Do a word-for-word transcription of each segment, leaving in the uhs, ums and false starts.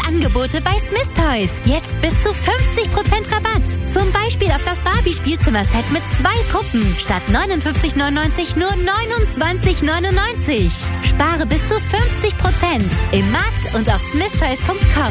Angebote bei Smith Toys. Jetzt bis zu fünfzig Prozent Rabatt. Zum Beispiel auf das Barbie-Spielzimmerset mit zwei Puppen. Statt neunundfünfzig neunundneunzig nur neunundzwanzig neunundneunzig. Spare bis zu fünfzig Prozent im Markt und auf smith toys punkt com.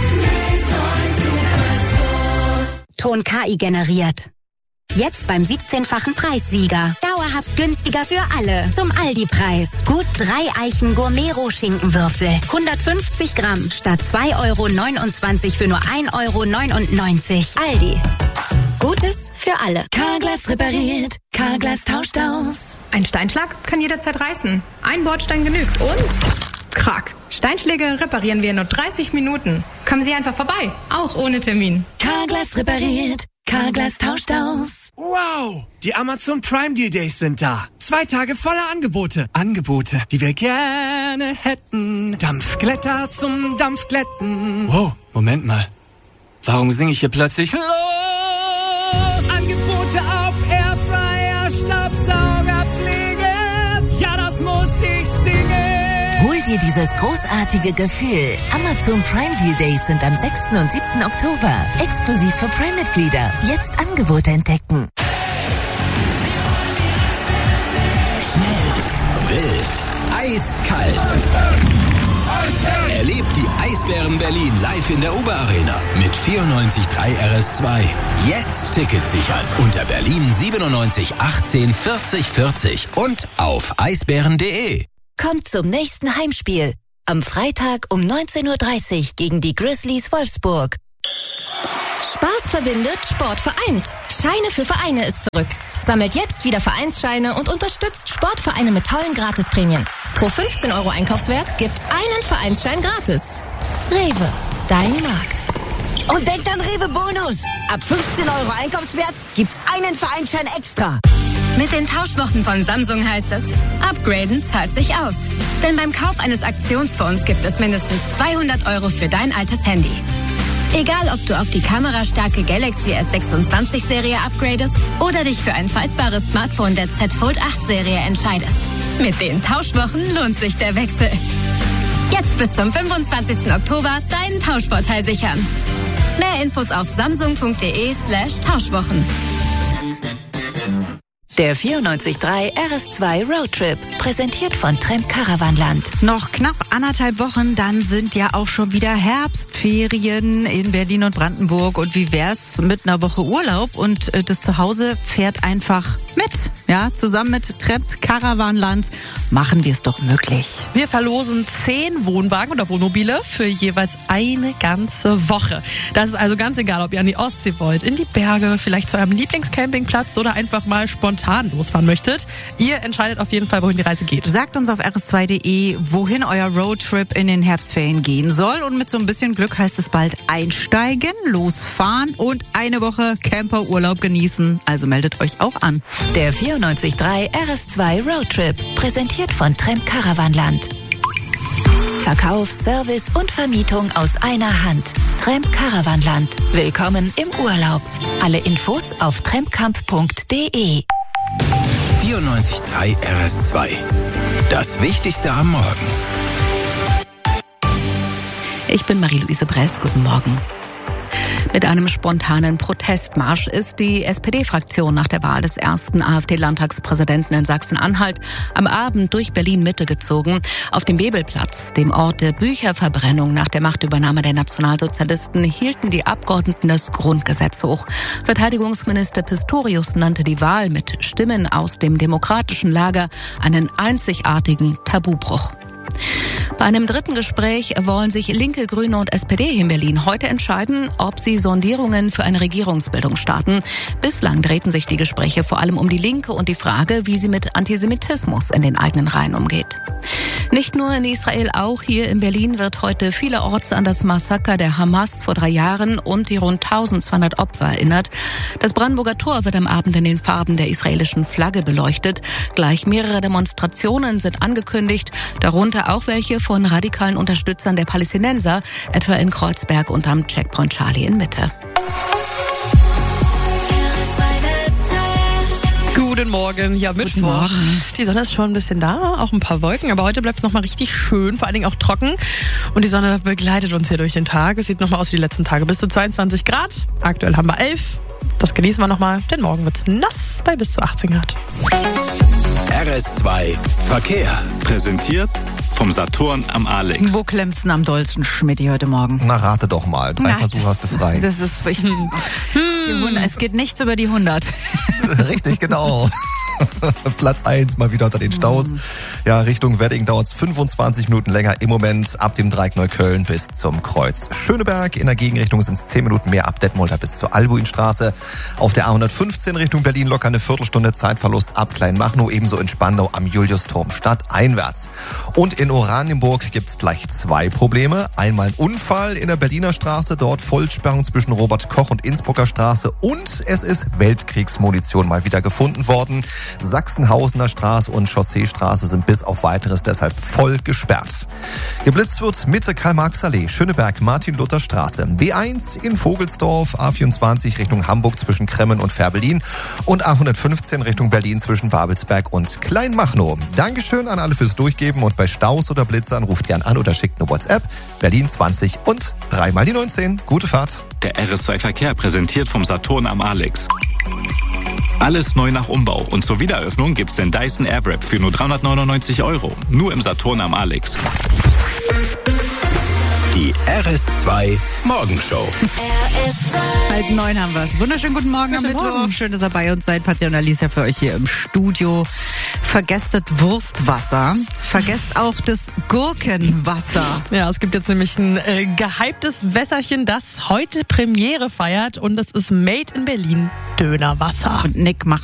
Ton K I generiert. Jetzt beim siebzehnfachen Preissieger. Dauerhaft günstiger für alle. Zum Aldi-Preis. Gut drei Eichen Gourmet-Roh-Schinkenwürfel. hundertfünfzig Gramm statt zwei Euro neunundzwanzig für nur ein Euro neunundneunzig. Aldi. Gutes für alle. Carglass repariert. Carglass tauscht aus. Ein Steinschlag kann jederzeit reißen. Ein Bordstein genügt und... Krack. Steinschläge reparieren wir in nur dreißig Minuten. Kommen Sie einfach vorbei. Auch ohne Termin. Carglass repariert. Carglass tauscht aus. Wow! Die Amazon Prime Deal Days sind da. Zwei Tage voller Angebote. Angebote, die wir gerne hätten. Dampfglätter zum Dampfglätten. Wow, Moment mal. Warum singe ich hier plötzlich los? Angebote auf Airfryer, Staubsauger, Pflege. Ja, das muss ich singen. Hol dir dieses großartige Gefühl. Amazon Prime Deal Days sind am sechsten und siebten Oktober. Exklusiv für Prime-Mitglieder. Jetzt Angebote entdecken. Schnell, wild, eiskalt. Erlebt die Eisbären Berlin live in der Uber Arena mit vierundneunzig Komma drei R S zwei. Jetzt Tickets sichern unter Berlin siebenundneunzig achtzehn vierzig vierzig und auf eisbären punkt de. Kommt zum nächsten Heimspiel. Am Freitag um neunzehn Uhr dreißig gegen die Grizzlies Wolfsburg. Spaß verbindet, Sport vereint. Scheine für Vereine ist zurück. Sammelt jetzt wieder Vereinsscheine und unterstützt Sportvereine mit tollen Gratisprämien. Pro fünfzehn Euro Einkaufswert gibt's einen Vereinsschein gratis. Rewe, dein Markt. Und denkt an Rewe Bonus. Ab fünfzehn Euro Einkaufswert gibt's einen Vereinsschein extra. Mit den Tauschwochen von Samsung heißt es, upgraden zahlt sich aus. Denn beim Kauf eines Aktionsfonds gibt es mindestens zweihundert Euro für dein altes Handy. Egal, ob du auf die kamerastarke Galaxy S sechsundzwanzig Serie upgradest oder dich für ein faltbares Smartphone der Z Fold acht Serie entscheidest. Mit den Tauschwochen lohnt sich der Wechsel. Jetzt bis zum fünfundzwanzigsten Oktober deinen Tauschvorteil sichern. Mehr Infos auf samsung punkt de slash Tauschwochen. Der vierundneunzig Komma drei R S zwei Roadtrip, präsentiert von Tremp Caravanland. Noch knapp anderthalb Wochen, dann sind ja auch schon wieder Herbstferien in Berlin und Brandenburg. Und wie wär's mit einer Woche Urlaub? Und das Zuhause fährt einfach mit. Ja, zusammen mit Tremp Caravanland machen wir es doch möglich. Wir verlosen zehn Wohnwagen oder Wohnmobile für jeweils eine ganze Woche. Das ist also ganz egal, ob ihr an die Ostsee wollt, in die Berge, vielleicht zu eurem Lieblingscampingplatz oder einfach mal spontan losfahren möchtet. Ihr entscheidet auf jeden Fall, wohin die Reise geht. Sagt uns auf r s zwei punkt de, wohin euer Roadtrip in den Herbstferien gehen soll. Und mit so ein bisschen Glück heißt es bald einsteigen, losfahren und eine Woche Camperurlaub genießen. Also meldet euch auch an. Der vierundneunzig Komma drei R S zwei Roadtrip, präsentiert von Tremp Caravanland. Verkauf, Service und Vermietung aus einer Hand. Tremp Caravanland. Willkommen im Urlaub. Alle Infos auf trempcamp punkt de. vierundneunzig Komma drei R S zwei. Das Wichtigste am Morgen. Ich bin Marie-Louise Bress. Guten Morgen. Mit einem spontanen Protestmarsch ist die S P D-Fraktion nach der Wahl des ersten AfD-Landtagspräsidenten in Sachsen-Anhalt am Abend durch Berlin-Mitte gezogen. Auf dem Bebelplatz, dem Ort der Bücherverbrennung nach der Machtübernahme der Nationalsozialisten, hielten die Abgeordneten das Grundgesetz hoch. Verteidigungsminister Pistorius nannte die Wahl mit Stimmen aus dem demokratischen Lager einen einzigartigen Tabubruch. Bei einem dritten Gespräch wollen sich Linke, Grüne und S P D in Berlin heute entscheiden, ob sie Sondierungen für eine Regierungsbildung starten. Bislang drehten sich die Gespräche vor allem um die Linke und die Frage, wie sie mit Antisemitismus in den eigenen Reihen umgeht. Nicht nur in Israel, auch hier in Berlin wird heute vielerorts an das Massaker der Hamas vor drei Jahren und die rund eintausendzweihundert Opfer erinnert. Das Brandenburger Tor wird am Abend in den Farben der israelischen Flagge beleuchtet. Gleich mehrere Demonstrationen sind angekündigt, darunter auch welche von radikalen Unterstützern der Palästinenser, etwa in Kreuzberg und am Checkpoint Charlie in Mitte. Guten Morgen, ja Mittwoch. Die Sonne ist schon ein bisschen da, auch ein paar Wolken, aber heute bleibt es nochmal richtig schön, vor allen Dingen auch trocken. Und die Sonne begleitet uns hier durch den Tag. Es sieht nochmal aus wie die letzten Tage. Bis zu zweiundzwanzig Grad. Aktuell haben wir elf. Das genießen wir nochmal, denn morgen wird's nass bei bis zu achtzehn Grad. R S zwei Verkehr. Präsentiert vom Saturn am Alex. Wo klemmt's denn am dollsten, Schmidti, heute Morgen? Na, rate doch mal. Drei Na, Versuche hast du frei. Das ist... Ich, die hundert, es geht nichts über die hundert. Richtig, genau. Platz eins mal wieder unter den Staus. Ja, Richtung Wedding dauert es fünfundzwanzig Minuten länger im Moment ab dem Dreieck Neukölln bis zum Kreuz Schöneberg. In der Gegenrichtung sind es zehn Minuten mehr ab Detmolder bis zur Albuinstraße. Auf der A hundertfünfzehn Richtung Berlin locker eine Viertelstunde Zeitverlust ab Kleinmachnow, ebenso in Spandau am Juliusturm stadteinwärts. Und in Oranienburg gibt es gleich zwei Probleme. Einmal ein Unfall in der Berliner Straße, dort Vollsperrung zwischen Robert Koch und Innsbrucker Straße, und es ist Weltkriegsmunition mal wieder gefunden worden. Sachsenhausener Straße und Chausseestraße sind bis auf Weiteres deshalb voll gesperrt. Geblitzt wird Mitte Karl-Marx-Allee, Schöneberg, Martin-Luther-Straße, B eins in Vogelsdorf, A vierundzwanzig Richtung Hamburg zwischen Kremmen und Fährberlin und A hundertfünfzehn Richtung Berlin zwischen Babelsberg und Kleinmachnow. Dankeschön an alle fürs Durchgeben, und bei Staus oder Blitzern ruft gern an oder schickt eine WhatsApp. Berlin zwanzig und dreimal die neunzehn. Gute Fahrt. Der R S zwei Verkehr präsentiert vom Saturn am Alex. Alles neu nach Umbau. Und zur Wiedereröffnung gibt's den Dyson Airwrap für nur dreihundertneunundneunzig Euro. Nur im Saturn am Alex. Die R S zwei Morgenshow. Halb neun haben wir es. Wunderschönen guten Morgen am Mittwoch. Schön, dass ihr bei uns seid. Patja und Alicia für euch hier im Studio. Vergesst das Wurstwasser. Vergesst auch das Gurkenwasser. Ja, es gibt jetzt nämlich ein äh, gehyptes Wässerchen, das heute Premiere feiert, und das ist Made in Berlin Dönerwasser. Und Nick macht